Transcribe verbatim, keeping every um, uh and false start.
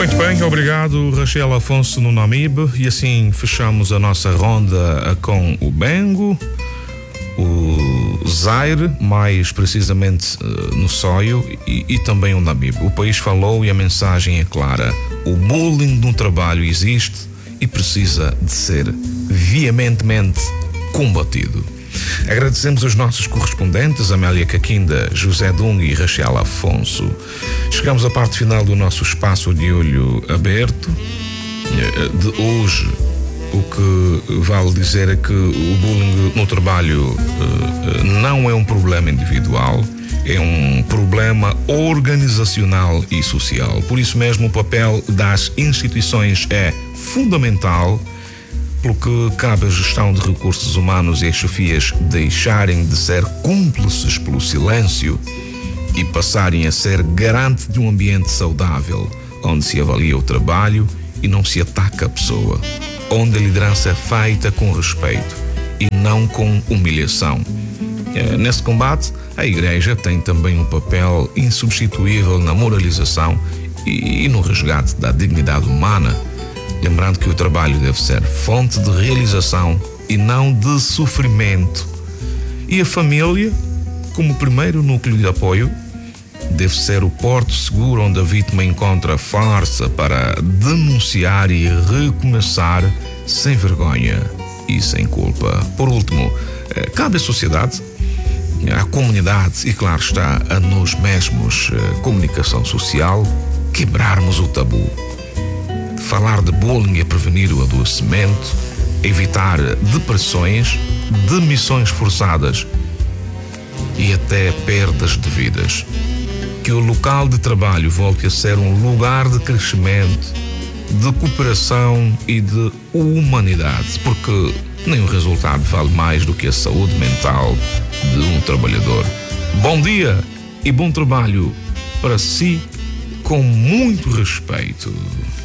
Muito bem, obrigado Rachel Afonso no Namibe. E assim fechamos a nossa ronda com o Bengo, o Zaire, mais precisamente no Soio, e, e também o Namibe. O país falou e a mensagem é clara: o bullying no trabalho existe e precisa de ser veementemente combatido. Agradecemos os nossos correspondentes, Amélia Caquinda, José Dung e Rachel Afonso. Chegamos à parte final do nosso espaço de olho aberto. De hoje, o que vale dizer é que o bullying no trabalho não é um problema individual, é um problema organizacional e social. Por isso mesmo, o papel das instituições é fundamental, pelo que cabe à gestão de recursos humanos e às chefias deixarem de ser cúmplices pelo silêncio e passarem a ser garante de um ambiente saudável, onde se avalia o trabalho e não se ataca a pessoa, onde a liderança é feita com respeito e não com humilhação. Nesse combate, a Igreja tem também um papel insubstituível na moralização e no resgate da dignidade humana, lembrando que o trabalho deve ser fonte de realização e não de sofrimento. E a família, como primeiro núcleo de apoio, deve ser o porto seguro onde a vítima encontra força para denunciar e recomeçar sem vergonha e sem culpa. Por último, cabe à sociedade, à comunidade e, claro está, a nós mesmos, a comunicação social, quebrarmos o tabu. Falar de bullying é prevenir o adoecimento, evitar depressões, demissões forçadas e até perdas de vidas. Que o local de trabalho volte a ser um lugar de crescimento, de cooperação e de humanidade, porque nenhum resultado vale mais do que a saúde mental de um trabalhador. Bom dia e bom trabalho para si, com muito respeito.